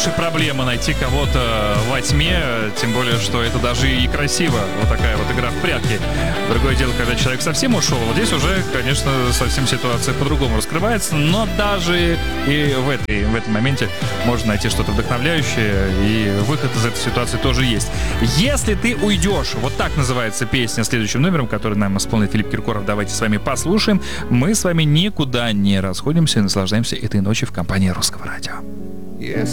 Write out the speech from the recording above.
уж и проблема найти кого-то во тьме, тем более, что это даже и красиво, вот такая вот игра в прятки. Другое дело, когда человек совсем ушел, вот здесь уже, конечно, совсем ситуация по-другому раскрывается, но даже и в этом моменте можно найти что-то вдохновляющее, и выход из этой ситуации тоже есть. «Если ты уйдешь», вот так называется песня следующим номером, который нам исполнит Филипп Киркоров. Давайте с вами послушаем. Мы с вами никуда не расходимся и наслаждаемся этой ночью в компании Русского радио.